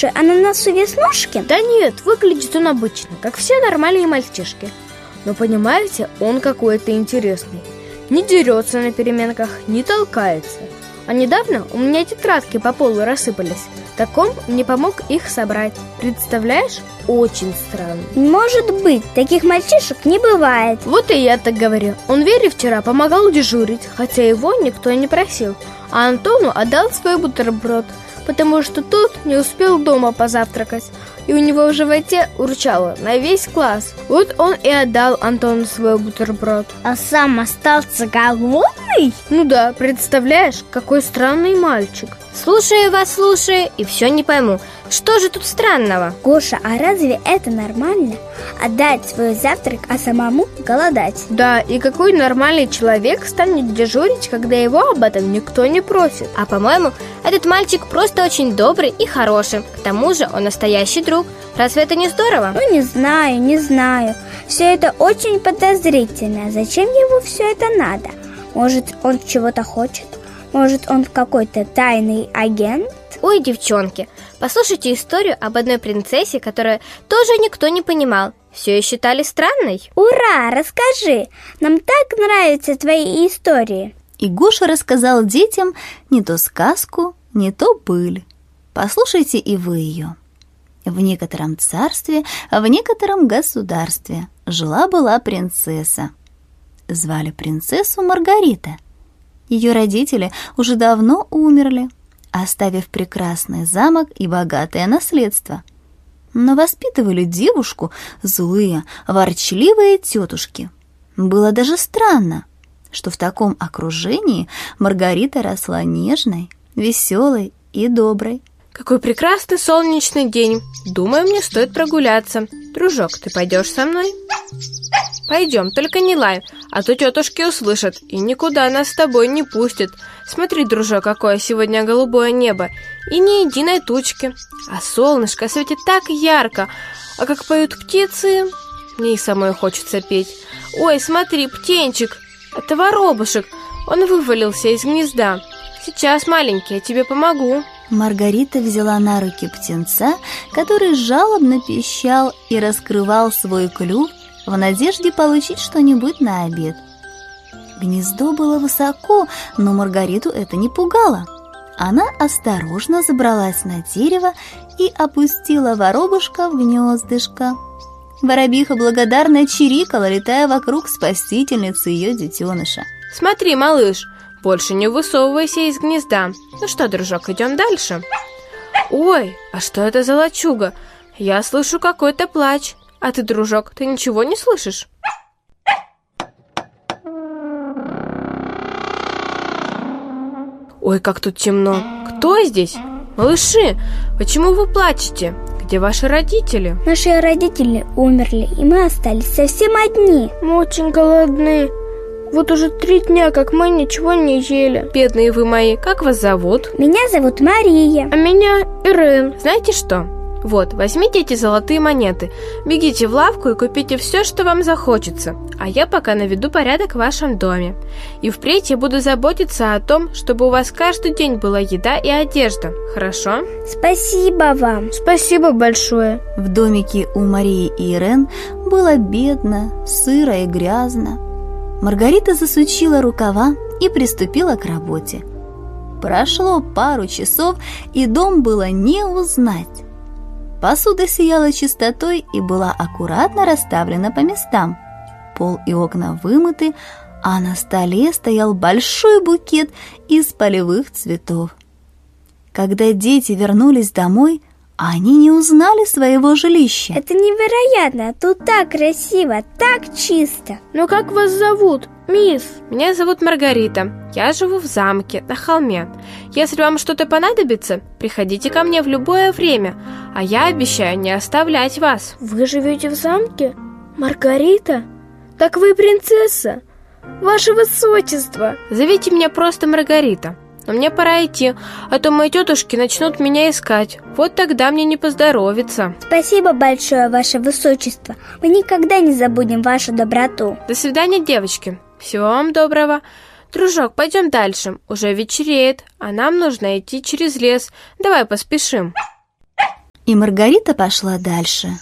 Слушай, а на носу веснушки? Да нет, выглядит он обычно, как все нормальные мальчишки. Но понимаете, он какой-то интересный. Не дерется на переменках, не толкается. А недавно у меня тетрадки по полу рассыпались. Так он мне помог их собрать. Представляешь? Очень странно. Может быть, таких мальчишек не бывает. Вот и я так говорю. Он Вере вчера помогал дежурить, хотя его никто не просил. А Антону отдал свой бутерброд, потому что тот не успел дома позавтракать, и у него в животе урчало на весь класс. Вот он и отдал Антону свой бутерброд. А сам остался голодный? Ну да, представляешь, какой странный мальчик. Слушаю вас, и все не пойму. Что же тут странного? Гоша, а разве это нормально? Отдать свой завтрак, а самому голодать? Да, и какой нормальный человек станет дежурить, когда его об этом никто не просит? А по-моему, этот мальчик просто очень добрый и хороший. К тому же он настоящий друг. Разве это не здорово? Ну, не знаю. Все это очень подозрительно. Зачем ему все это надо? Может, он чего-то хочет? Может, он какой-то тайный агент? Ой, девчонки, послушайте историю об одной принцессе, которую тоже никто не понимал. Все ее считали странной. Ура, расскажи! Нам так нравятся твои истории. И Гоша рассказал детям не то сказку, не то быль. Послушайте и вы ее. В некотором царстве, в некотором государстве жила-была принцесса. Звали принцессу Маргарита. Ее родители уже давно умерли, оставив прекрасный замок и богатое наследство. Но воспитывали девушку злые, ворчливые тетушки. Было даже странно, что в таком окружении Маргарита росла нежной, веселой и доброй. Какой прекрасный солнечный день. Думаю, мне стоит прогуляться. Дружок, ты пойдешь со мной? Пойдем, только не лай, а то тетушки услышат и никуда нас с тобой не пустят. Смотри, дружок, какое сегодня голубое небо, и ни единой тучки. А солнышко светит так ярко, а как поют птицы, мне и самой хочется петь. Ой, смотри, птенчик, это воробушек, он вывалился из гнезда. Сейчас, маленький, я тебе помогу. Маргарита взяла на руки птенца, который жалобно пищал и раскрывал свой клюв в надежде получить что-нибудь на обед. Гнездо было высоко, но Маргариту это не пугало. Она осторожно забралась на дерево и опустила воробушка в гнездышко. Воробиха благодарно чирикала, летая вокруг спасительницы ее детеныша. Смотри, малыш, больше не высовывайся из гнезда. Ну что, дружок, идем дальше. Ой, а что это за лачуга? Я слышу какой-то плач. А ты, дружок, ты ничего не слышишь? Ой, как тут темно. Кто здесь? Малыши, почему вы плачете? Где ваши родители? Наши родители умерли, и мы остались совсем одни. Мы очень голодны. Вот уже 3 дня, как мы ничего не ели. Бедные вы мои, как вас зовут? Меня зовут Мария. А меня Ирен. Знаете что? Вот, возьмите эти золотые монеты, бегите в лавку и купите все, что вам захочется. А я пока наведу порядок в вашем доме. И впредь я буду заботиться о том, чтобы у вас каждый день была еда и одежда. Хорошо? Спасибо вам. Спасибо большое. В домике у Марии и Ирен было бедно, сыро и грязно. Маргарита засучила рукава и приступила к работе. Прошло пару часов, и дом было не узнать. Посуда сияла чистотой и была аккуратно расставлена по местам. Пол и окна вымыты, а на столе стоял большой букет из полевых цветов. Когда дети вернулись домой, они не узнали своего жилища. Это невероятно, тут так красиво, так чисто. Ну как вас зовут, мисс? Меня зовут Маргарита. Я живу в замке, на холме. Если вам что-то понадобится, приходите ко мне в любое время, а я обещаю не оставлять вас. Вы живете в замке? Маргарита? Так вы принцесса? Ваше высочество! Зовите меня просто Маргарита. Но мне пора идти, а то мои тетушки начнут меня искать. Вот тогда мне не поздоровится. Спасибо большое, ваше высочество. Мы никогда не забудем вашу доброту. До свидания, девочки. Всего вам доброго. Дружок, пойдем дальше. Уже вечереет, а нам нужно идти через лес. Давай поспешим. И Маргарита пошла дальше.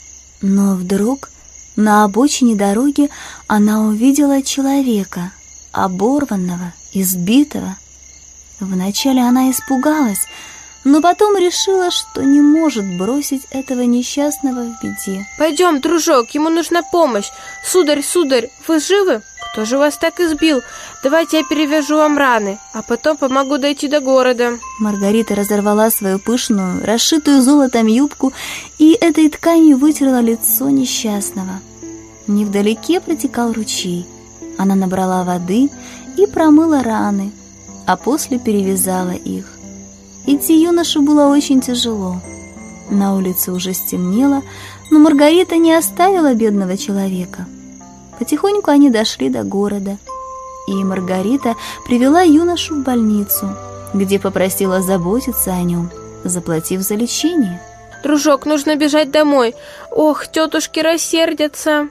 Но вдруг на обочине дороги она увидела человека, оборванного, избитого. Вначале она испугалась, но потом решила, что не может бросить этого несчастного в беде. Пойдем, дружок, ему нужна помощь. Сударь, вы живы? Кто же вас так избил? Давайте я перевяжу вам раны, а потом помогу дойти до города. Маргарита разорвала свою пышную, расшитую золотом юбку и этой тканью вытерла лицо несчастного. Невдалеке протекал ручей. Она набрала воды и промыла раны, а после перевязала их. Идти юноше было очень тяжело. На улице уже стемнело, но Маргарита не оставила бедного человека. Потихоньку они дошли до города, и Маргарита привела юношу в больницу, где попросила заботиться о нем, заплатив за лечение. Дружок, нужно бежать домой. Ох, тетушки рассердятся.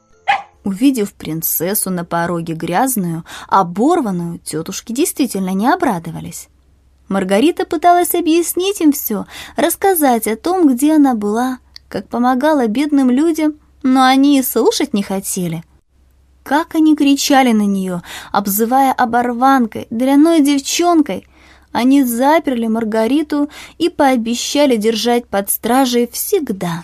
Увидев принцессу на пороге грязную, оборванную, тетушки действительно не обрадовались. Маргарита пыталась объяснить им все, рассказать о том, где она была, как помогала бедным людям, но они и слушать не хотели. Как они кричали на нее, обзывая оборванкой, дрянной девчонкой. Они заперли Маргариту и пообещали держать под стражей всегда.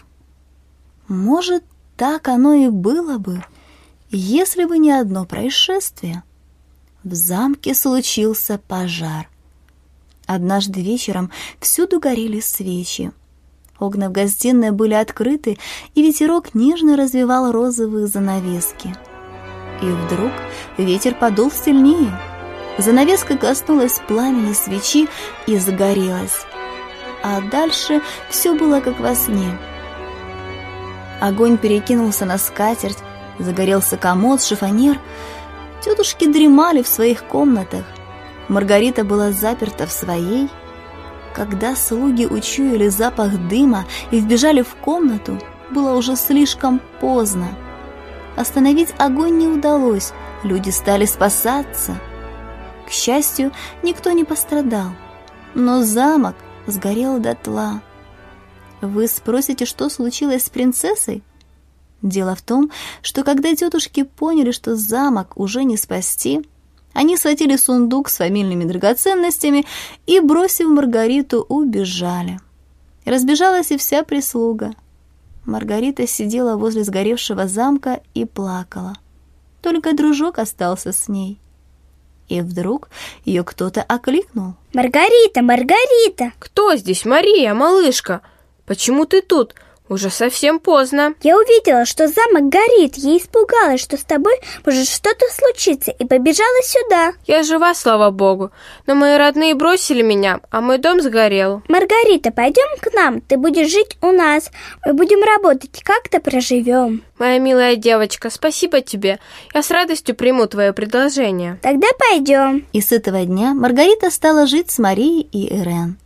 Может, так оно и было бы, если бы не одно происшествие. В замке случился пожар. Однажды вечером всюду горели свечи. Окна в гостиной были открыты, и ветерок нежно развивал розовые занавески. И вдруг ветер подул сильнее. Занавеска коснулась пламени свечи и загорелась. А дальше все было как во сне. Огонь перекинулся на скатерть, загорелся комод, шифоньер. Тетушки дремали в своих комнатах. Маргарита была заперта в своей. Когда слуги учуяли запах дыма и вбежали в комнату, было уже слишком поздно. Остановить огонь не удалось, люди стали спасаться. К счастью, никто не пострадал, но замок сгорел дотла. Вы спросите, что случилось с принцессой? Дело в том, что когда тетушки поняли, что замок уже не спасти, они схватили сундук с фамильными драгоценностями и, бросив Маргариту, убежали. Разбежалась и вся прислуга. Маргарита сидела возле сгоревшего замка и плакала. Только дружок остался с ней. И вдруг ее кто-то окликнул. «Маргарита, Маргарита!» Кто здесь, Мария, малышка? Почему ты тут? Уже совсем поздно. Я увидела, что замок горит. Я испугалась, что с тобой может что-то случиться, и побежала сюда. Я жива, слава богу, но мои родные бросили меня, а мой дом сгорел. Маргарита, пойдем к нам, ты будешь жить у нас. Мы будем работать, как-то проживем. Моя милая девочка, спасибо тебе. Я с радостью приму твое предложение. Тогда пойдем. И с этого дня Маргарита стала жить с Марией и Ирен.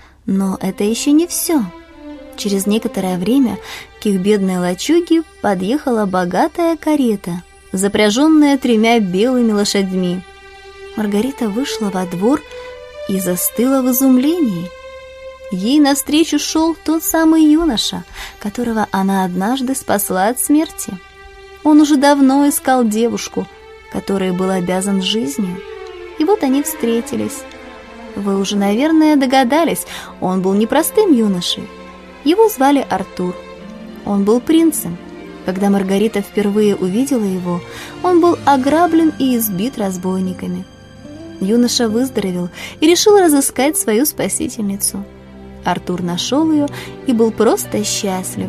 Но это еще не все. Через некоторое время к их бедной лачуге подъехала богатая карета, запряженная 3 белыми лошадьми. Маргарита вышла во двор и застыла в изумлении. Ей навстречу шел тот самый юноша, которого она однажды спасла от смерти. Он уже давно искал девушку, которой был обязан жизнью. И вот они встретились. Вы уже, наверное, догадались, он был непростым юношей. Его звали Артур. Он был принцем. Когда Маргарита впервые увидела его, он был ограблен и избит разбойниками. Юноша выздоровел и решил разыскать свою спасительницу. Артур нашел ее и был просто счастлив.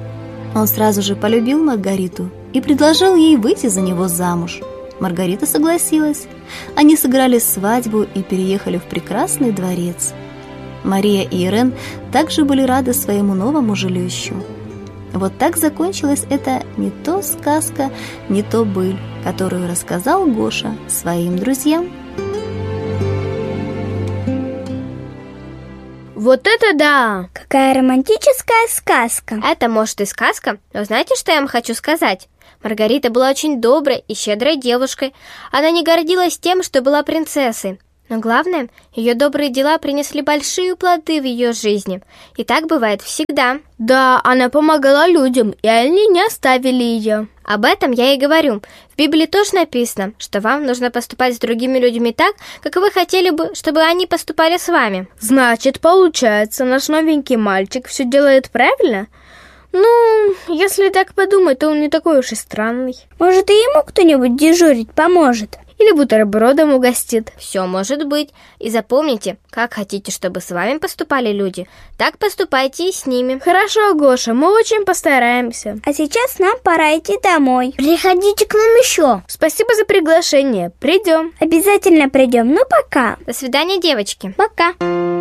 Он сразу же полюбил Маргариту и предложил ей выйти за него замуж. Маргарита согласилась. Они сыграли свадьбу и переехали в прекрасный дворец. Мария и Ирен также были рады своему новому жилищу. Вот так закончилась эта не то сказка, не то быль, которую рассказал Гоша своим друзьям. Вот это да! Какая романтическая сказка. Это, может, и сказка, но знаете, что я вам хочу сказать? Маргарита была очень доброй и щедрой девушкой. Она не гордилась тем, что была принцессой. Но главное, ее добрые дела принесли большие плоды в ее жизни. И так бывает всегда. Да, она помогала людям, и они не оставили ее. Об этом я и говорю. В Библии тоже написано, что вам нужно поступать с другими людьми так, как вы хотели бы, чтобы они поступали с вами. Значит, получается, наш новенький мальчик все делает правильно? Ну, если так подумать, то он не такой уж и странный. Может, и ему кто-нибудь дежурить поможет? Или бутербродом угостит. Все может быть. И запомните, как хотите, чтобы с вами поступали люди, так поступайте и с ними. Хорошо, Гоша, мы очень постараемся. А сейчас нам пора идти домой. Приходите к нам еще. Спасибо за приглашение. Придем. Обязательно придем. Ну, пока. До свидания, девочки. Пока.